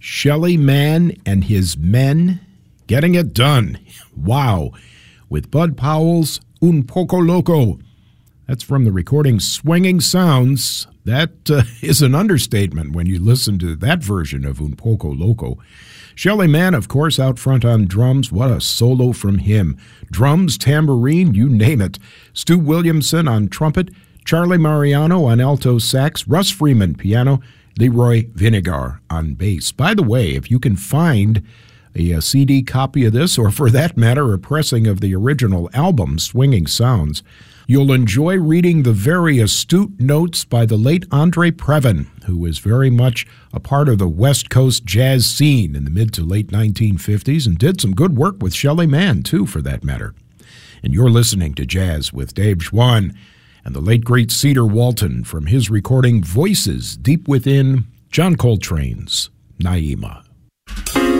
Shelly Manne and His Men getting it done. Wow. With Bud Powell's Un Poco Loco. That's from the recording Swinging Sounds. That is an understatement when you listen to that version of Un Poco Loco. Shelly Manne, of course, out front on drums. What a solo from him. Drums, tambourine, you name it. Stu Williamson on trumpet, Charlie Mariano on alto sax, Russ Freeman piano, Leroy Vinegar on bass. By the way, if you can find a CD copy of this, or for that matter, a pressing of the original album, Swinging Sounds, you'll enjoy reading the very astute notes by the late Andre Previn, who was very much a part of the West Coast jazz scene in the mid to late 1950s and did some good work with Shelly Manne, too, for that matter. And you're listening to Jazz with Dave Schwann and the late, great Cedar Walton from his recording Voices Deep Within John Coltrane's Naima.